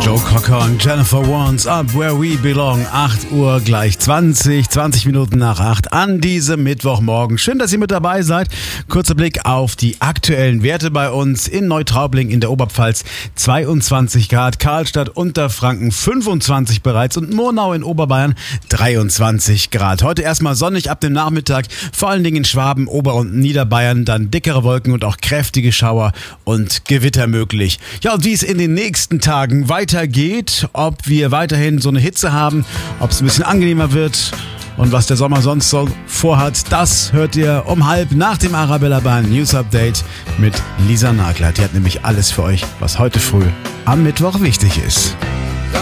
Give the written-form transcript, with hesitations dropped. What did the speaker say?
Joe Cocker und Jennifer Warnes, Up Where We Belong. 8 Uhr gleich 20 Minuten nach 8 an diesem Mittwochmorgen. Schön, dass ihr mit dabei seid. Kurzer Blick auf die aktuellen Werte bei uns in Neutraubling in der Oberpfalz. 22 Grad, Karlstadt, Unterfranken 25 bereits und Murnau in Oberbayern 23 Grad. Heute erstmal sonnig ab dem Nachmittag, vor allen Dingen in Schwaben, Ober- und Niederbayern, dann dickere Wolken und auch kräftige Schauer und Gewitter möglich. Ja, und wie es in den nächsten Tagen weitergeht, ob wir weiterhin so eine Hitze haben, ob es ein bisschen angenehmer wird und was der Sommer sonst so vorhat, das hört ihr um 12 nach dem Arabella Bahn News Update mit Lisa Nagler. Die hat nämlich alles für euch, was heute früh am Mittwoch wichtig ist.